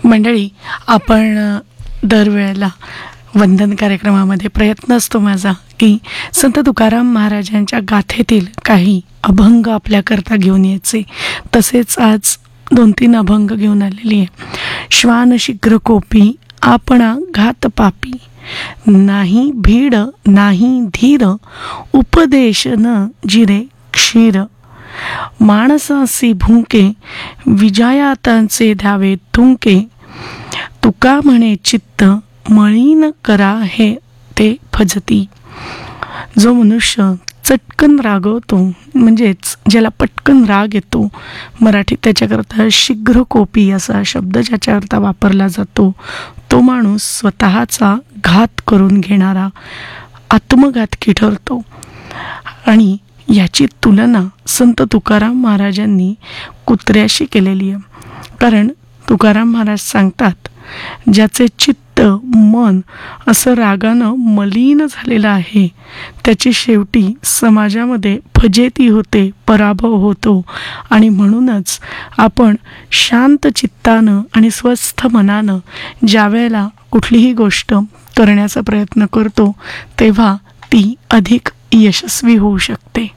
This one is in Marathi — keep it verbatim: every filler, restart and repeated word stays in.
मंडळी, आपण अ, दरवेळेला वंदन कार्यक्रमामध्ये प्रयत्न असतो माझा की संत तुकाराम महाराजांच्या गाथेतील काही अभंग आपल्याकरता घेऊन यायचे. तसेच आज दोन तीन अभंग घेऊन आलेली आहे. श्वान शीघ्र कोपी आपणा घात पापी, नाही भीड नाही धीर, उपदेश न जिरे क्षीर, माणसासी भुंके विजयातांचे द्यावे थुंके, तुका म्हणे चित्त मळीन करा हे ते फजती. जो मनुष्य चटकन रागवतो, म्हणजेच ज्याला पटकन राग येतो, मराठीत त्याच्याकरता शीघ्र कोपी असा शब्द ज्याच्याकरता वापरला जातो, तो माणूस स्वतःचा घात करून घेणारा आत्मघातकी ठरतो. आणि याची तुलना संत तुकाराम महाराजांनी कुत्र्याशी केलेली आहे. कारण तुकाराम महाराज सांगतात, ज्याचे चित्त मन असं रागानं मलिन झालेलं आहे, त्याची शेवटी समाजामध्ये फजेती होते, पराभव होतो. आणि म्हणूनच आपण शांत चित्तानं आणि स्वस्थ मनानं ज्या वेळेला कुठलीही गोष्ट करण्याचा प्रयत्न करतो, तेव्हा ती अधिक यशस्वी होऊ शकते.